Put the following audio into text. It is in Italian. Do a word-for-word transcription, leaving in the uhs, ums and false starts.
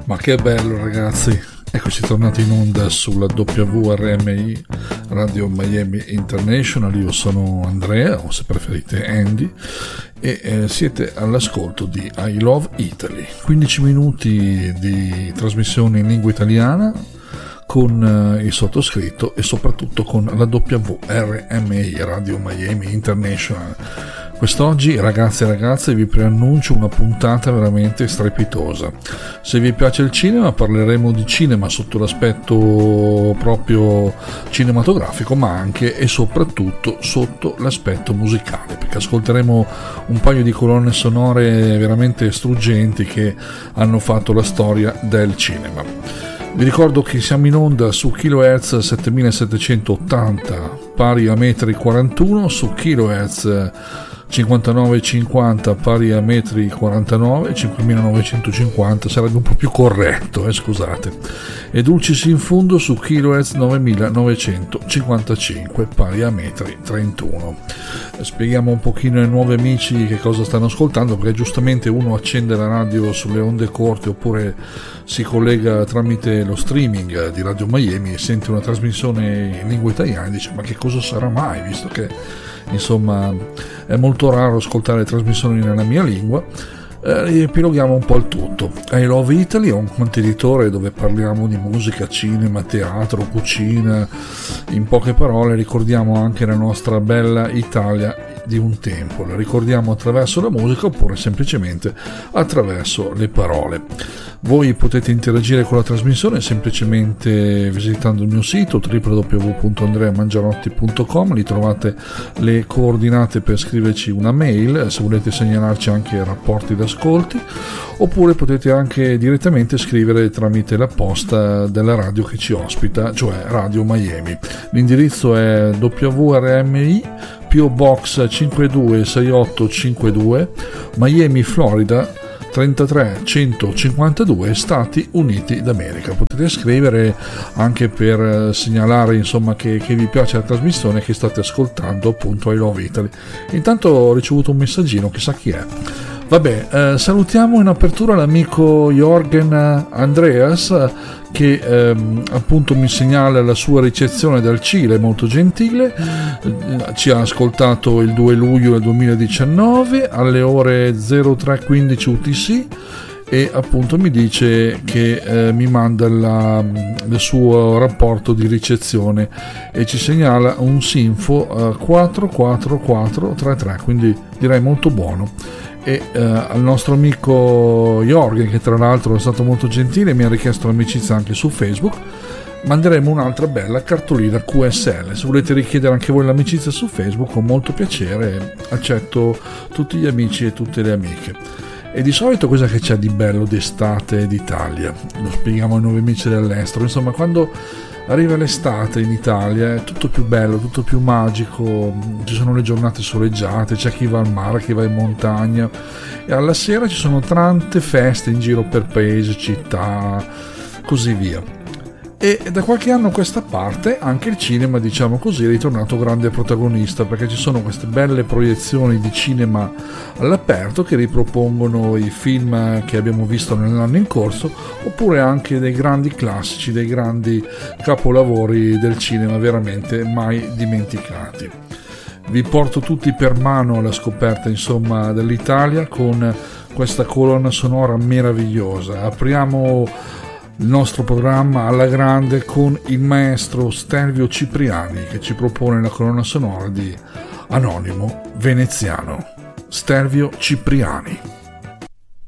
Ma che bello, ragazzi, eccoci tornati in onda sulla W R M I Radio Miami International. Io sono Andrea, o se preferite Andy, e eh, siete all'ascolto di I Love Italy, quindici minuti di trasmissione in lingua italiana con eh, il sottoscritto e soprattutto con la W R M I Radio Miami International. Quest'oggi, ragazzi e ragazze, vi preannuncio una puntata veramente strepitosa. Se vi piace il cinema, parleremo di cinema sotto l'aspetto proprio cinematografico, ma anche e soprattutto sotto l'aspetto musicale, perché ascolteremo un paio di colonne sonore veramente struggenti che hanno fatto la storia del cinema. Vi ricordo che siamo in onda su kilohertz settemilasettecentottanta pari a metri quarantuno, su kilohertz cinquantanove cinquanta pari a metri quarantanove, cinquemilanovecentocinquanta sarebbe un po' più corretto, eh, scusate, e dulcis in fundo su kilohertz novemilanovecentocinquantacinque pari a metri trentuno. Spieghiamo un pochino ai nuovi amici che cosa stanno ascoltando, perché giustamente uno accende la radio sulle onde corte oppure si collega tramite lo streaming di Radio Miami e sente una trasmissione in lingua italiana e dice: ma che cosa sarà mai, visto che insomma è molto raro ascoltare trasmissioni nella mia lingua. Eh, riepiloghiamo un po' il tutto. I Love Italy è un contenitore dove parliamo di musica, cinema, teatro, cucina. In poche parole ricordiamo anche la nostra bella Italia di un tempo, la ricordiamo attraverso la musica oppure semplicemente attraverso le parole. Voi potete interagire con la trasmissione semplicemente visitando il mio sito w w w punto andrea mangiarotti punto com. Lì trovate le coordinate per scriverci una mail se volete segnalarci anche rapporti d'ascolti, oppure potete anche direttamente scrivere tramite la posta della radio che ci ospita, cioè Radio Miami. L'indirizzo è W R M I P O Box cinque due sei otto cinque due, Miami, Florida trentatré centocinquantadue, Stati Uniti d'America. Potete scrivere anche per segnalare insomma che, che vi piace la trasmissione, che state ascoltando appunto I Love Italy. Intanto ho ricevuto un messaggino, chissà chi è. Vabbè, eh, salutiamo in apertura l'amico Jorgen Andreas che ehm, appunto mi segnala la sua ricezione dal Cile, molto gentile. Ci ha ascoltato il due luglio del duemiladiciannove alle ore zero tre quindici U T C e appunto mi dice che eh, mi manda la, il suo rapporto di ricezione e ci segnala un Sinfo eh, quattro quattro quattro tre tre, quindi direi molto buono. E eh, al nostro amico Jorgen, che tra l'altro è stato molto gentile, mi ha richiesto l'amicizia anche su Facebook, manderemo un'altra bella cartolina Q S L. Se volete richiedere anche voi l'amicizia su Facebook, con molto piacere accetto tutti gli amici e tutte le amiche. E di solito cosa che c'è di bello d'estate d'Italia? Lo spieghiamo ai nuovi amici dell'estero. Insomma, quando arriva l'estate in Italia è tutto più bello, tutto più magico, ci sono le giornate soleggiate, c'è chi va al mare, chi va in montagna e alla sera ci sono tante feste in giro per paese, città, così via. E da qualche anno a questa parte anche il cinema, diciamo così, è ritornato grande protagonista, perché ci sono queste belle proiezioni di cinema all'aperto che ripropongono i film che abbiamo visto nell'anno in corso, oppure anche dei grandi classici, dei grandi capolavori del cinema veramente mai dimenticati. Vi porto tutti per mano alla scoperta insomma dell'Italia con questa colonna sonora meravigliosa. Apriamo il nostro programma alla grande con il maestro Stelvio Cipriani, che ci propone la colonna sonora di Anonimo Veneziano. Stelvio Cipriani.